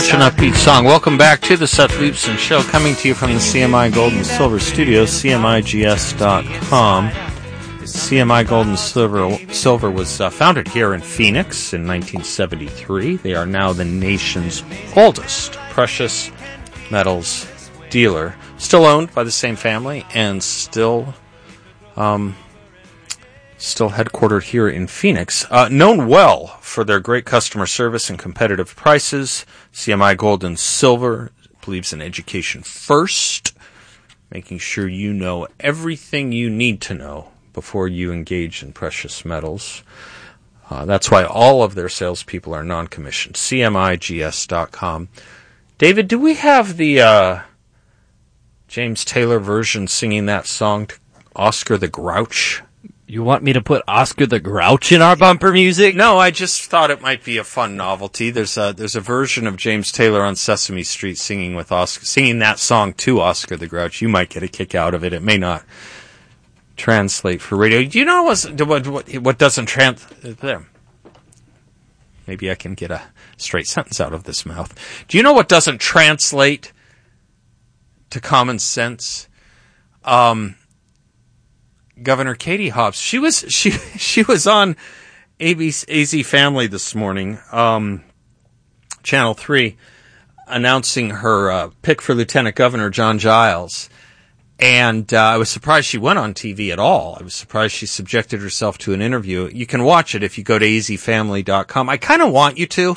Such an upbeat song. Welcome back to the Seth Leibsohn Show, coming to you from the CMI Gold and Silver Studios, CMIGS.com. CMI Gold and Silver was founded here in Phoenix in 1973. They are now the nation's oldest precious metals dealer, still owned by the same family and still headquartered here in Phoenix. Known well for their great customer service and competitive prices, CMI Gold and Silver believes in education first, making sure you know everything you need to know before you engage in precious metals. That's why all of their salespeople are non-commissioned. CMIGS.com. David, do we have the James Taylor version singing that song to Oscar the Grouch? You want me to put Oscar the Grouch in our bumper music? No, I just thought it might be a fun novelty. There's a version of James Taylor on Sesame Street singing that song to Oscar the Grouch. You might get a kick out of it. It may not translate for radio. Do you know what doesn't translate? There. Maybe I can get a straight sentence out of this mouth. Do you know what doesn't translate to common sense? Governor Katie Hobbs, she was on AZ Family this morning, Channel 3, announcing her pick for Lieutenant Governor John Giles. And I was surprised she went on TV at all. I was surprised she subjected herself to an interview. You can watch it if you go to azfamily.com. I kind of want you to,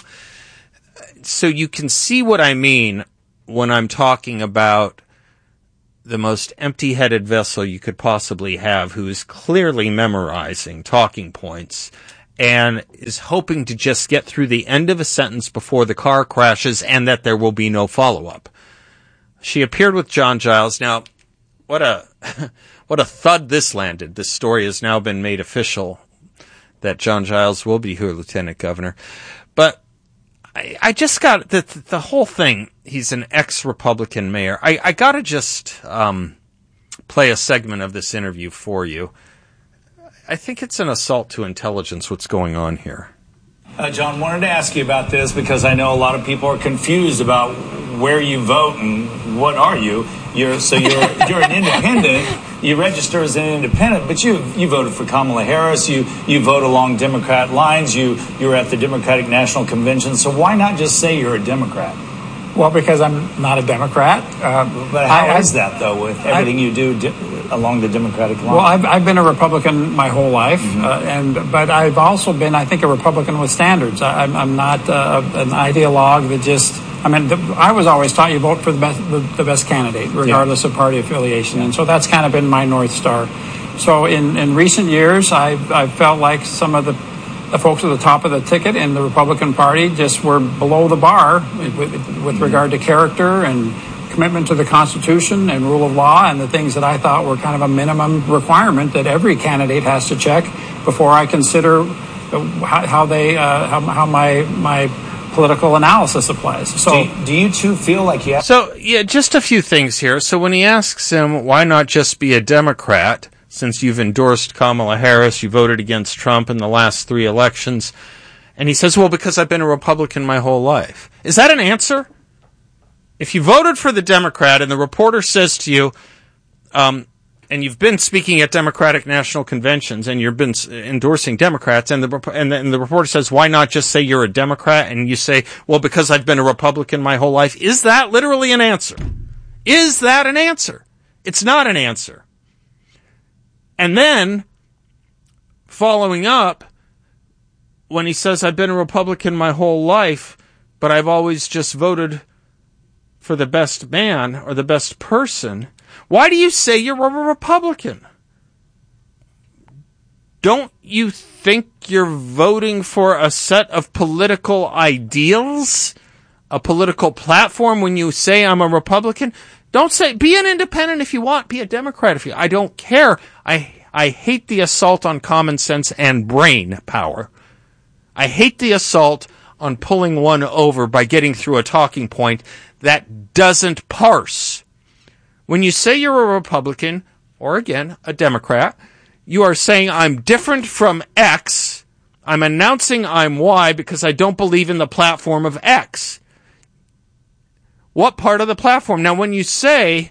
so you can see what I mean when I'm talking about the most empty-headed vessel you could possibly have, who is clearly memorizing talking points and is hoping to just get through the end of a sentence before the car crashes and that there will be no follow-up. She appeared with John Giles. Now, what a thud this landed. This story has now been made official that John Giles will be her lieutenant governor. But I just got the whole thing. He's an ex-Republican mayor. I got to just play a segment of this interview for you. I think it's an assault to intelligence what's going on here. John, wanted to ask you about this because I know a lot of people are confused about where you vote and what are you. You're an independent. You register as an independent, but you voted for Kamala Harris. You vote along Democrat lines. You were at the Democratic National Convention. So why not just say you're a Democrat? Well, because I'm not a Democrat. But how is that, though, with everything you do along the Democratic line? Well, I've been a Republican my whole life, but I've also been, I think, a Republican with standards. I'm not an ideologue that just. I was always taught you vote for the best candidate, regardless of party affiliation, and so that's kind of been my North Star. So in recent years, I've felt like some of the folks at the top of the ticket in the Republican Party just were below the bar with regard to character and commitment to the Constitution and rule of law and the things that I thought were kind of a minimum requirement that every candidate has to check before I consider how my political analysis applies. So, do you two feel like you have... So, yeah, just a few things here. So when he asks him, why not just be a Democrat, since you've endorsed Kamala Harris, you voted against Trump in the last 3 elections, and he says, well, because I've been a Republican my whole life. Is that an answer? If you voted for the Democrat and the reporter says to you, and you've been speaking at Democratic National Conventions and you've been endorsing Democrats, and the reporter says, why not just say you're a Democrat? And you say, well, because I've been a Republican my whole life. Is that literally an answer? Is that an answer? It's not an answer. And then, following up, when he says, I've been a Republican my whole life, but I've always just voted for the best man or the best person, why do you say you're a Republican? Don't you think you're voting for a set of political ideals? A political platform when you say I'm a Republican? Don't say, be an independent if you want, be a Democrat if you, I don't care. I hate the assault on common sense and brain power. I hate the assault on pulling one over by getting through a talking point that doesn't parse. When you say you're a Republican, or again, a Democrat, you are saying I'm different from X. I'm announcing I'm Y because I don't believe in the platform of X. What part of the platform? Now, when you say,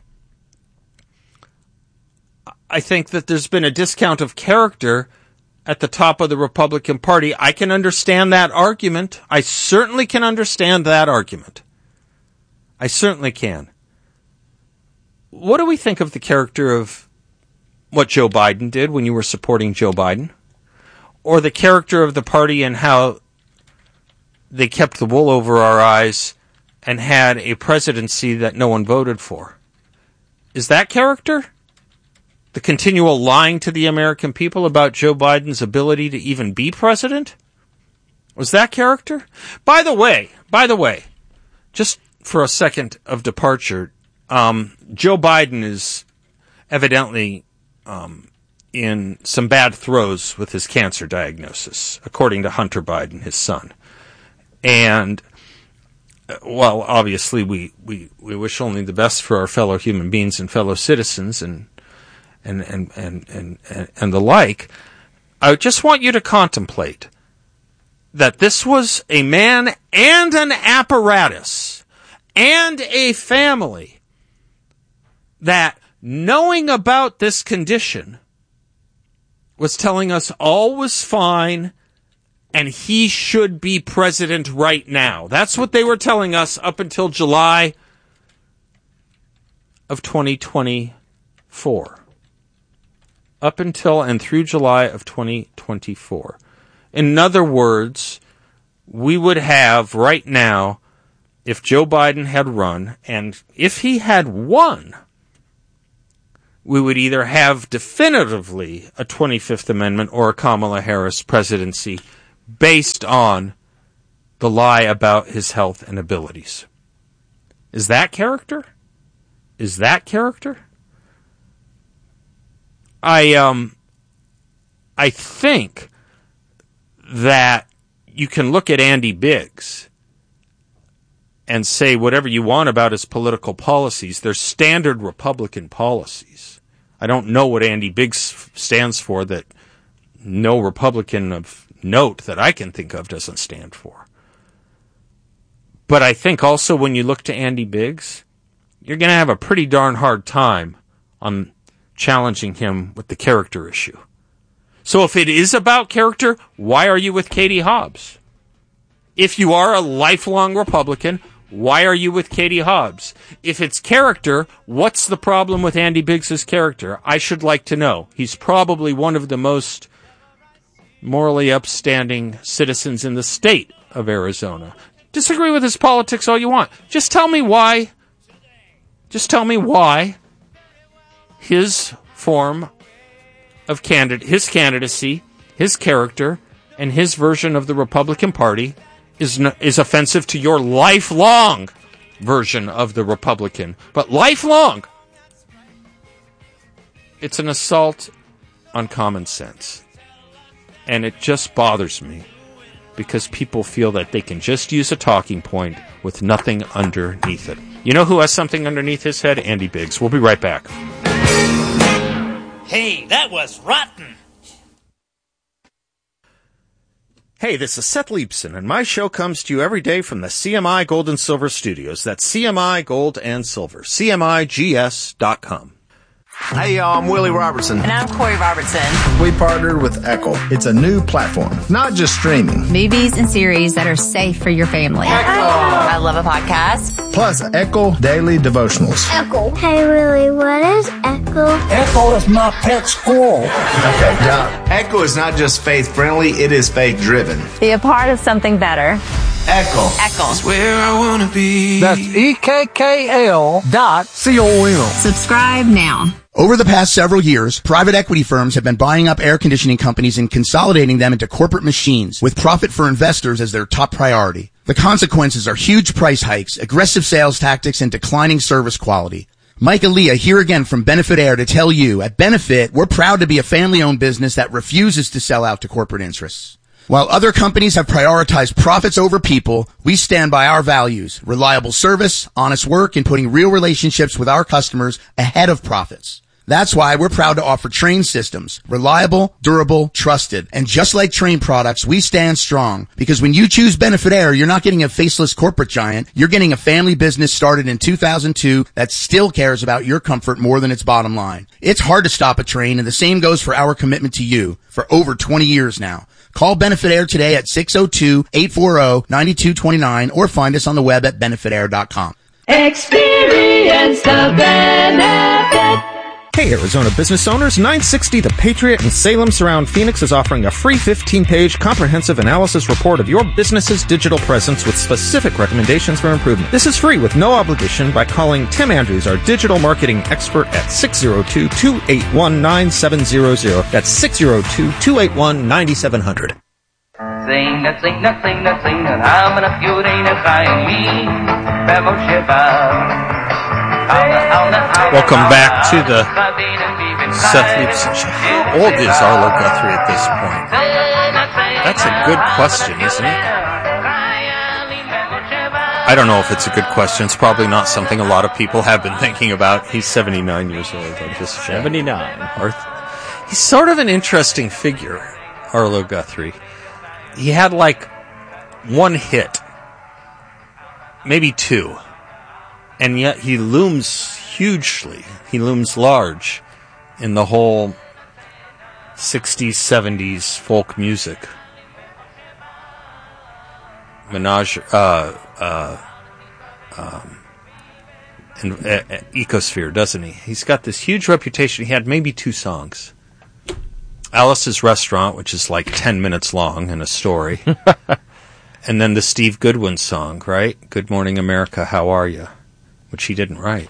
I think that there's been a discount of character at the top of the Republican Party, I can understand that argument. I certainly can understand that argument. I certainly can. What do we think of the character of what Joe Biden did when you were supporting Joe Biden? Or the character of the party and how they kept the wool over our eyes and had a presidency that no one voted for? Is that character? The continual lying to the American people about Joe Biden's ability to even be president? Was that character? By the way, just for a second of departure, Joe Biden is evidently in some bad throes with his cancer diagnosis, according to Hunter Biden, his son. And, well, obviously we wish only the best for our fellow human beings and fellow citizens and the like. I just want you to contemplate that this was a man and an apparatus and a family that, knowing about this condition, was telling us all was fine and he should be president right now. That's what they were telling us up until July of 2024. Up until and through July of 2024. In other words, we would have right now, if Joe Biden had run, and if he had won, we would either have definitively a 25th Amendment or a Kamala Harris presidency based on the lie about his health and abilities. Is that character? Is that character? I think that you can look at Andy Biggs and say whatever you want about his political policies. They're standard Republican policies. I don't know what Andy Biggs stands for that no Republican of note that I can think of doesn't stand for. But I think also when you look to Andy Biggs, you're going to have a pretty darn hard time on challenging him with the character issue. So if it is about character, why are you with Katie Hobbs? If you are a lifelong Republican, why are you with Katie Hobbs? If it's character, what's the problem with Andy Biggs' character? I should like to know. He's probably one of the most morally upstanding citizens in the state of Arizona. Disagree with his politics all you want. Just tell me why. Just tell me why his form of his candidacy, his character, and his version of the Republican Party is offensive to your lifelong version of the Republican. But lifelong! It's an assault on common sense. And it just bothers me because people feel that they can just use a talking point with nothing underneath it. You know who has something underneath his head? Andy Biggs. We'll be right back. Hey, that was rotten. Hey, this is Seth Leibson, and my show comes to you every day from the CMI Gold and Silver Studios. That's CMI Gold and Silver. CMIGS.com. Hey, y'all, I'm Willie Robertson. And I'm Corey Robertson. We partnered with Echo. It's a new platform, not just streaming. Movies and series that are safe for your family. Echo. I love a podcast. Plus, Echo Daily Devotionals. Echo. Hey, Willie, what is Echo? Echo is my pet squirrel. Okay, now, Echo is not just faith-friendly, it is faith-driven. Be a part of something better. Echo. Echo. It's where I want to be. That's EKKL.com. Subscribe now. Over the past several years, private equity firms have been buying up air conditioning companies and consolidating them into corporate machines, with profit for investors as their top priority. The consequences are huge price hikes, aggressive sales tactics, and declining service quality. Mike Aaliyah here again from Benefit Air to tell you, at Benefit, we're proud to be a family-owned business that refuses to sell out to corporate interests. While other companies have prioritized profits over people, we stand by our values: reliable service, honest work, and putting real relationships with our customers ahead of profits. That's why we're proud to offer Trane systems. Reliable, durable, trusted. And just like Trane products, we stand strong. Because when you choose Benefit Air, you're not getting a faceless corporate giant. You're getting a family business started in 2002 that still cares about your comfort more than its bottom line. It's hard to stop a train, and the same goes for our commitment to you for over 20 years now. Call Benefit Air today at 602-840-9229 or find us on the web at benefitair.com. Experience the benefit. Hey, Arizona business owners, 960 The Patriot in Salem Surround Phoenix is offering a free 15-page comprehensive analysis report of your business's digital presence with specific recommendations for improvement. This is free with no obligation by calling Tim Andrews, our digital marketing expert, at 602-281-9700. That's 602-281-9700. Sing that, sing that, sing that, sing that. I'm in a feud, ain't a crying me. Welcome back to the Seth Leibsohn Show. How old is Arlo Guthrie at this point? That's a good question, isn't it? I don't know if it's a good question. It's probably not something a lot of people have been thinking about. He's 79 years old. I'm just 79. He's sort of an interesting figure, Arlo Guthrie. He had like one hit, maybe two. And yet he looms hugely. He looms large in the whole 60s, 70s folk music. Ecosphere, doesn't he? He's got this huge reputation. He had maybe two songs. Alice's Restaurant, which is like 10 minutes long and a story. And then the Steve Goodwin song, right? Good Morning America, How Are You? Which he didn't write.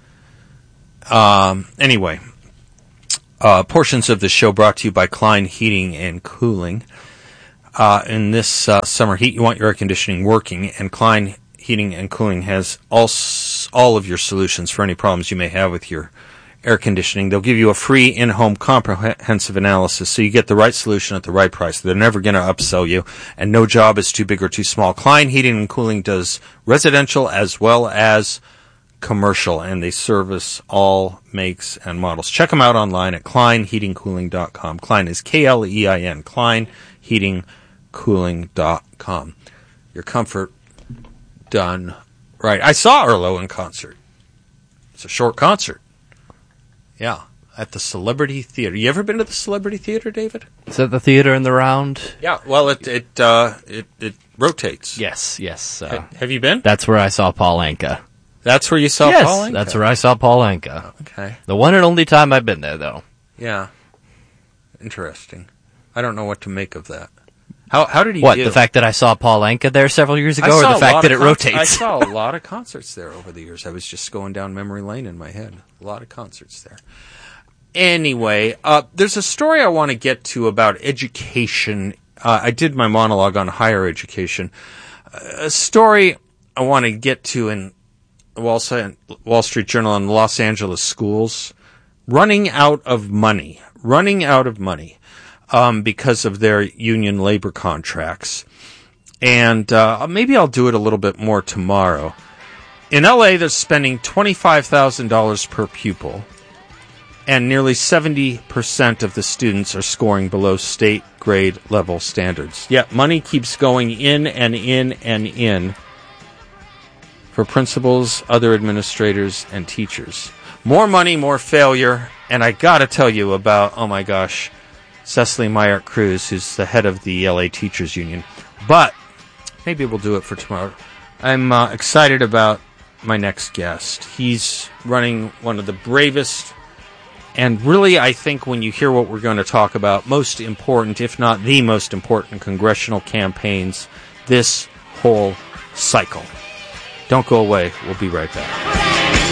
Anyway, portions of the show brought to you by Klein Heating and Cooling. In this summer heat, you want your air conditioning working, and Klein Heating and Cooling has all of your solutions for any problems you may have with your air conditioning. They'll give you a free in-home comprehensive analysis so you get the right solution at the right price. They're never going to upsell you, and no job is too big or too small. Klein Heating and Cooling does residential as well as commercial, and they service all makes and models. Check them out online at kleinheatingcooling.com. Klein is K-L-E-I-N, kleinheatingcooling.com. Your comfort done right. I saw Arlo in concert. It's a short concert. Yeah, at the Celebrity Theater. You ever been to the Celebrity Theater, David? Is that the theater in the round? Yeah, well, it rotates. Yes. Have you been? That's where I saw Paul Anka. That's where you saw Paul Anka? Yes, that's where I saw Paul Anka. Okay. The one and only time I've been there, though. Yeah. Interesting. I don't know what to make of that. How did he What, do? the fact that I saw Paul Anka there several years ago, or the fact that it rotates? I saw a lot of concerts there over the years. I was just going down memory lane in my head. A lot of concerts there. Anyway, there's a story I want to get to about education. I did my monologue on higher education. A story I want to get to in Wall Street Journal on Los Angeles schools running out of money because of their union labor contracts. And maybe I'll do it a little bit more tomorrow. In LA, they're spending $25,000 per pupil, and nearly 70% of the students are scoring below state grade level standards. Yet money keeps going in and in and in for principals, other administrators, and teachers. More money, more failure, and I gotta tell you about, oh my gosh, Cecily Myart Cruz, who's the head of the LA Teachers Union. But maybe we'll do it for tomorrow. I'm excited about my next guest. He's running one of the bravest, and really I think when you hear what we're going to talk about, most important, if not the most important congressional campaigns this whole cycle. Don't go away. We'll be right back.